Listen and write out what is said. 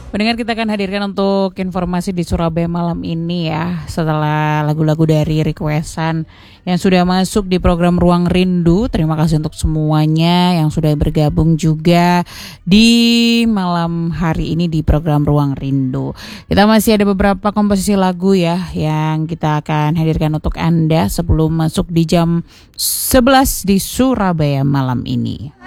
Pendengar, kita akan hadirkan untuk informasi di Surabaya malam ini ya. Setelah lagu-lagu dari requestan yang sudah masuk di program Ruang Rindu. Terima kasih untuk semuanya yang sudah bergabung juga di malam hari ini di program Ruang Rindu. Kita masih ada beberapa komposisi lagu ya yang kita akan hadirkan untuk Anda sebelum masuk di jam 11 di Surabaya malam ini.